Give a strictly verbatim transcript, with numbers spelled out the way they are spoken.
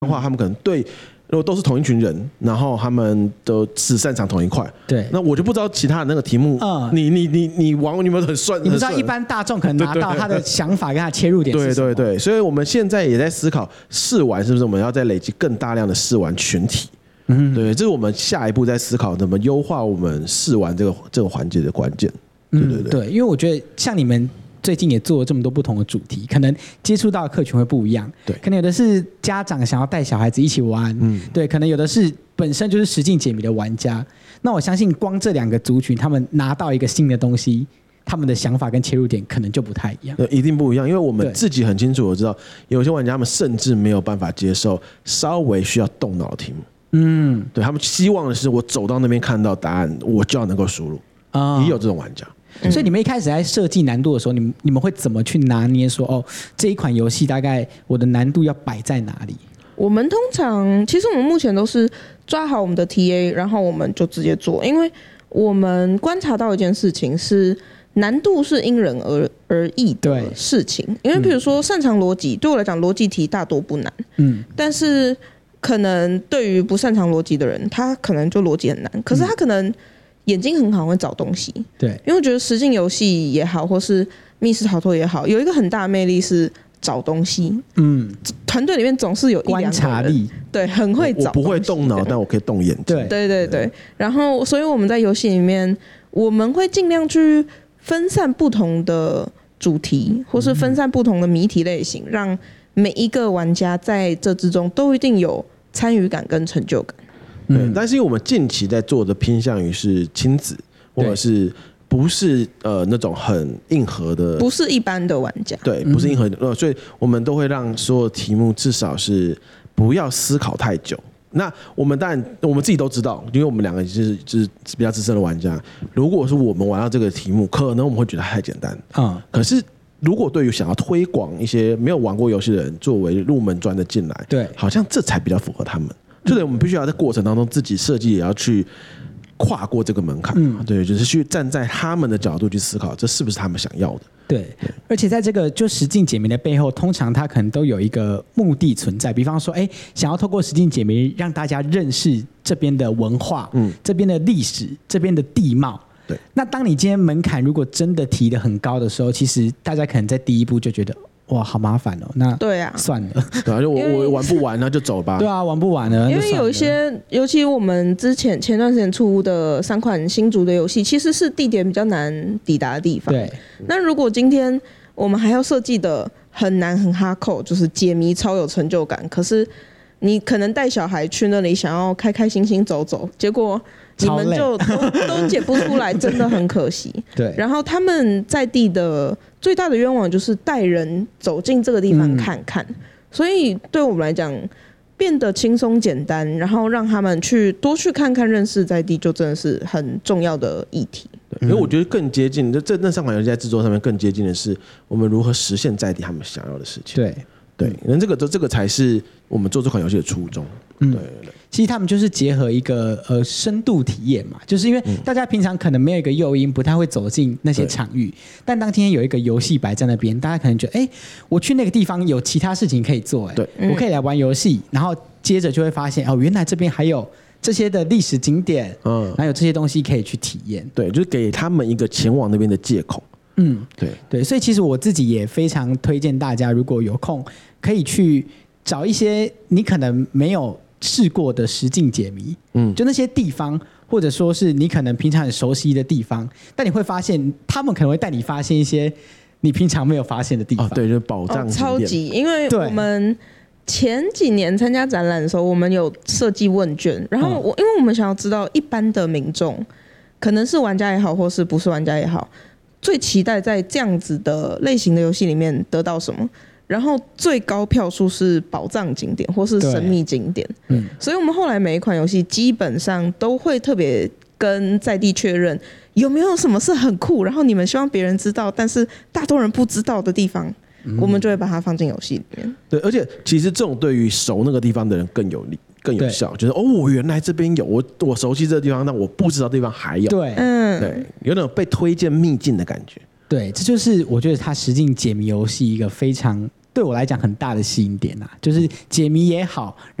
话，他们可能对如果都是同一群人，然后他们都只擅长同一块， 对， 那我就不知道其他的那个题目，嗯，你你你你玩你们很顺， 你不知道一般大众可能拿到他的想法跟他切入点是什么。 对对对，所以我们现在也在思考试玩是不是我们要再累积更大量的试玩群体。嗯，对，这是我们下一步在思考怎么优化我们试玩这个这个环节的关键。对对对， 嗯、对，因为我觉得像你们最近也做了这么多不同的主题，可能接触到的客群会不一样。 对， 可能有的是家长想要带小孩子一起玩，嗯，对，可能有的是本身就是实境解谜的玩家。那我相信光这两个族群，他们拿到一个新的东西，他们的想法跟切入点可能就不太一样。 对，一定不一样，因为我们自己很清楚，我知道有些玩家他们甚至没有办法接受稍微需要动脑的题目。嗯，对，他们希望的是我走到那边看到答案，我就要能够输入。啊、哦，也有这种玩家。 所以你们一开始在设计难度的时候，你们你们会怎么去拿捏说，哦，这一款游戏大概我的难度要摆在哪里？ 我们通常其实我们目前都是抓好我们的 T A， 然后我们就直接做，因为我们观察到一件事情是难度是因人而而异的事情。因为比如说擅长逻辑，对我来讲逻辑题大多不难，嗯，但是可能对于不擅长逻辑的人，他可能就逻辑很难，可是他可能眼睛很好，会找东西。 对， 因为我觉得实境游戏也好，或是密室逃脱也好，有一个很大的魅力是找东西。嗯，团队里面总是有一两个人观察力，对，很会找。 我不会动脑，但我可以动眼睛。 对对对对。然后，所以我们在游戏里面，我们会尽量去分散不同的主题，或是分散不同的谜题类型，让每一个玩家在这之中都一定有参与感跟成就感。 对，但是因为我们近期在做的偏向于是亲子，或者是不是呃那种很硬核的， 不是一般的玩家， 对，不是硬核的，呃，所以我们都会让所有题目至少是不要思考太久。那我们当然我们自己都知道，因为我们两个就是就是比较资深的玩家，如果是我们玩到这个题目，可能我们会觉得太简单啊、嗯。可是如果对于想要推广一些没有玩过游戏的人作为入门砖的进来， 对， 好像这才比较符合他们。就得我们必须要在过程当中自己设计，也要去跨过这个门槛。嗯，对，就是去站在他们的角度去思考，这是不是他们想要的。 对，而且在这个就实境解谜的背后，通常它可能都有一个目的存在。比方说，哎，想要透过实境解谜让大家认识这边的文化，嗯，这边的历史，这边的地貌。 对， 那当你今天门槛如果真的提得很高的时候，其实大家可能在第一步就觉得，哇，好麻烦哦。那对啊， 算了， 对啊，就我我玩不完，那就走吧。 对啊，玩不完了。 因为有一些，尤其我们之前前段时间出的三款新竹的游戏，其实是地点比较难抵达的地方。 对， 那如果今天我们还要设计的很难很哈扣，就是解谜超有成就感，可是你可能带小孩去那里想要开开心心走走，结果你们就 都, 都解不出来，真的很可惜。 对， 然后他们在地的最大的愿望就是带人走进这个地方看看，嗯、所以对我们来讲变得轻松简单，然后让他们去多去看看认识在地，就真的是很重要的议题。 因为我觉得更接近，这那三款游戏在制作上面更接近的是我们如何实现在地他们想要的事情。 对对，那这个这个才是我们做这款游戏的初衷。嗯，对对。 其实他们就是结合一个呃深度体验嘛，就是因为大家平常可能没有一个诱因，不太会走进那些场域，但当今天有一个游戏摆在那边，大家可能觉得，哎，我去那个地方有其他事情可以做，哎， 对， 我可以来玩游戏，然后接着就会发现，哦，原来这边还有这些的历史景点，嗯，然后有这些东西可以去体验， 对，就是给他们一个前往那边的借口。 嗯， 对对，所以其实我自己也非常推荐大家，如果有空可以去找一些你可能没有试过的实境解谜，嗯，就那些地方，或者说是你可能平常很熟悉的地方，但你会发现他们可能会带你发现一些你平常没有发现的地方。 哦，对，就是宝藏景点、 哦、超级，因为我们前几年参加展览的时候，我们有设计问卷，然后我、嗯、因为我们想要知道一般的民众，可能是玩家也好，或是不是玩家也好，最期待在这样子的类型的游戏里面得到什么。然后最高票数是宝藏景点或是神秘景点，嗯，所以我们后来每一款游戏基本上都会特别跟在地确认有没有什么是很酷，然后你们希望别人知道，但是大多人不知道的地方，嗯、我们就会把它放进游戏里面。 对，而且其实这种对于熟那个地方的人更有利。更有效，就是哦，我原来这边有我，我熟悉这个地方，但我不知道地方还有。 对， 嗯， 对，有那种被推荐秘境的感觉。 对，这就是我觉得它实境解谜游戏一个非常对我来讲很大的吸引点啊，就是解谜也好。